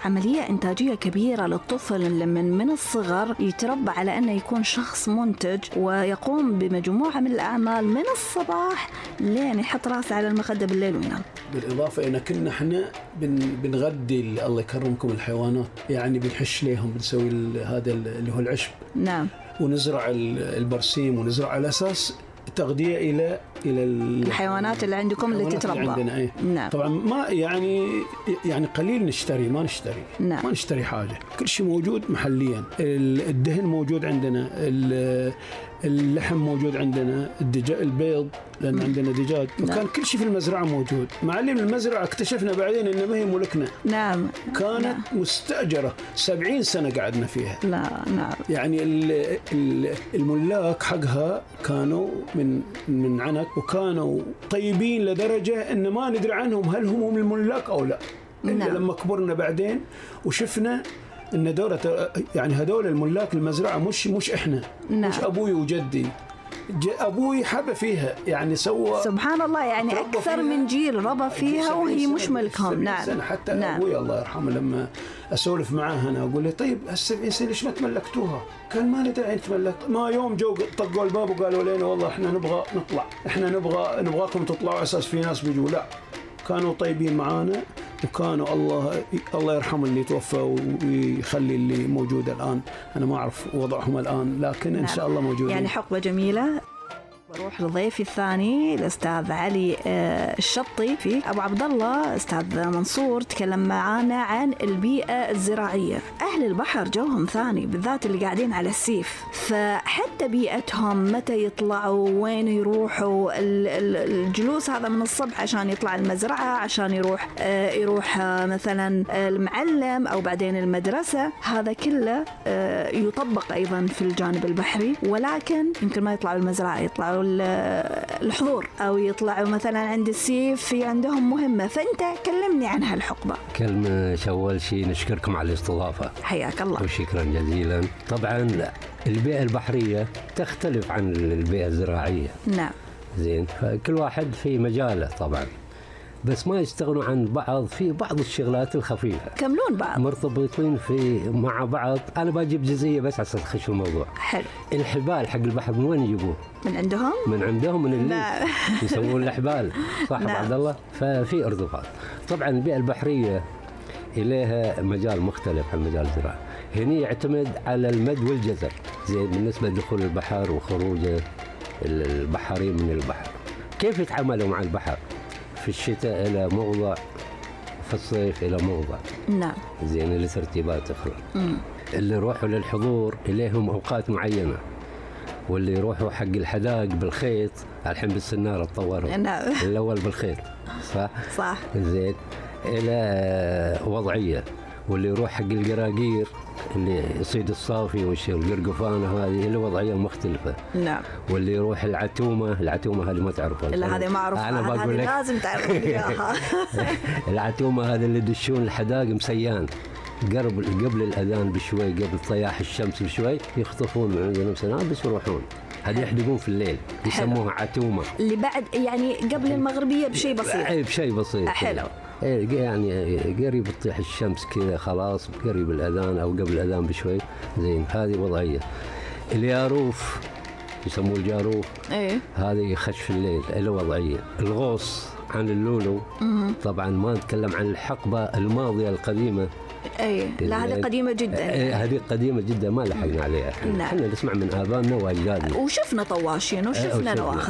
عملية إنتاجية كبيرة للطفل من الصغر يتربى على أنه يكون شخص منتج ويقوم بمجموعة من الأعمال من الصباح لين يحط راسه على المخدة بالليل وينام. بالإضافة إن كنا إحنا بنغذي الله يكرمكم الحيوانات، يعني بنحش ليهم، بنسوي هذا اللي هو العشب. نعم. ونزرع البرسيم ونزرع على أساس تغذية إلى الحيوانات اللي عندكم اللي تتربى. عندنا أي. نعم. طبعا ما يعني قليل نشتري، ما نشتري. نعم. ما نشتري حاجة، كل شيء موجود محليا. الدهن موجود عندنا، اللحم موجود عندنا، البيض لأن عندنا دجاج. وكان كل شيء في المزرعة موجود. معلم المزرعة اكتشفنا بعدين إن ما هي ملكنا. نعم. كانت مستأجرة 70 سنة قعدنا فيها. لا. نعم. يعني الملاك حقها كانوا من عنك، وكانوا طيبين لدرجة إن ما ندري عنهم هل هم الملاك أو لا. إلا لما كبرنا بعدين وشفنا إن يعني هذول الملاك المزرعة مش إحنا. نعم. مش أبوي وجدي. أبوي حب فيها، يعني سوى سبحان الله، يعني أكثر من جيل ربى فيها وهي مش ملكهم. نعم. حتى أبوي الله يرحمه لما أسولف معاه أنا أقول له طيب هال70 سنة ليش ما تملكتوها؟ قال ما ندري نتملك. ما يوم جو طقوا الباب وقالوا لنا والله إحنا نبغى نطلع، إحنا نبغاكم تطلعوا أساس في ناس بيجوا. لا، كانوا طيبين معانا، وكانوا الله يرحم اللي توفى ويخلي اللي موجود الآن. أنا ما أعرف وضعهم الآن، لكن إن شاء الله موجودين. يعني حقبة جميلة. بروح لضيفي الثاني الأستاذ علي الشطي. في أبو عبد الله أستاذ منصور تكلم معانا عن البيئة الزراعية. أهل البحر جوهم ثاني، بالذات اللي قاعدين على السيف، فحتى بيئتهم متى يطلعوا وين يروحوا، الجلوس هذا من الصبح عشان يطلع المزرعة، عشان يروح مثلا المعلم أو بعدين المدرسة، هذا كله يطبق أيضا في الجانب البحري. ولكن يمكن ما يطلعوا المزرعة، يطلعوا الحضور أو يطلعوا مثلا عند السيف في عندهم مهمة. فأنت كلمني عن هالحقبة. كلمة أول شيء نشكركم على الاستضافة، حياك الله وشكرا جزيلا. طبعا البيئة البحرية تختلف عن البيئة الزراعية. نعم. زين، فكل واحد في مجاله طبعا، بس ما يستغنوا عن بعض في بعض الشغلات الخفيفة. كملون بعض، مرتبطين مع بعض. أنا بجيب جزئية بس عشان تخش الموضوع. حلو. الحبال حق البحر من وين يجيبوه؟ من عندهم؟ من الليل. يسمون الحبال، صح أبو عبد الله؟ ففي ارتباط. طبعا البيئة البحرية إليها مجال مختلف عن مجال الزراعة. هنا يعتمد على المد والجزر، زين، بالنسبة لدخول البحر وخروج البحرين من البحر. كيف يتعاملوا مع البحر؟ في الشتاء إلى موضع، في الصيف إلى موضع. نعم. زين، اللي ترتيبات أخرى. اللي يروحوا للحضور إليهم أوقات معينة، واللي يروحوا حق الحدائق بالخيط. الحين بالسنارة تطوروا. نعم. الأول بالخيط، صح. زين، إلى وضعية. واللي يروح حق القراقير اللي يصيد الصافي والقرقفانة، هذه له وضعية مختلفة. نعم. واللي يروح العتومة هذه ما تعرفها. لا، هذه ما أعرفها. أنا بقول لك لازم تعرف إياها. العتومة هذا اللي يدشون الحدائق مسيان قبل الأذان بشوي، قبل طياح الشمس بشوي، يخطفون من عندنا سنابس ويروحون. هذه يحدقون في الليل، يسموها عتومة. اللي بعد يعني قبل المغربية بشيء بسيط. بشيء بسيط. حلو. يعني قريب تطيح الشمس كذا، خلاص قريب الأذان أو قبل الأذان بشوي. زين، هذه وضعية. الياروف يسموه الجاروف. هذا يخش في الليل، له وضعية. الغوص عن اللولو. طبعا ما نتكلم عن الحقبة الماضية القديمة. لا، هذه قديمة جدا. هذه قديمة جدا، ما لحقنا عليها. احنا نسمع من آبائنا وأجدادنا، وشفنا طواشين وشفنا نواخذ.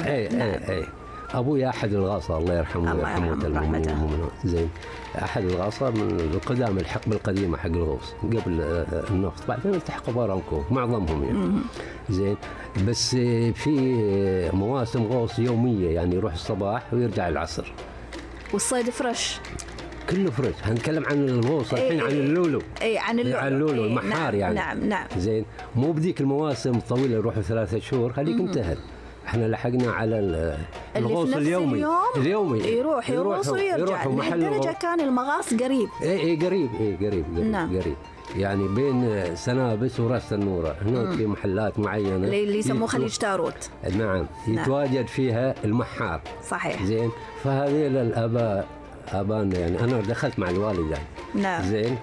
أبوي أحد الغاصة، الله يرحمه ويرحمه. زين، أحد الغاصة من القدام، الحقبة القديمة حق الغوص قبل النفط. بعدين التحقوا بارامكو معظمهم يعني. زين، بس في مواسم غوص يومية، يعني يروح الصباح ويرجع العصر. والصيد فريش، كله فريش. هنتكلم عن الغوص الحين، عن اللولو. عن اللولو المحار. نعم. يعني نعم. زين، مو بديك المواسم الطويلة يروحوا 3 شهور، هذيك انتهت. احنا لحقنا على الغوص اليومي. يروح يغوص ويرجع. لهالدرجة كان المغاص قريب. قريب. يعني بين سنابس وراس النورة هناك في محلات معينة اللي يسموه خليج تاروت. نعم. يتواجد فيها المحار. صحيح. زين، فهذه الآباء آبائنا، يعني أنا دخلت مع الوالد يعني. نعم. زين،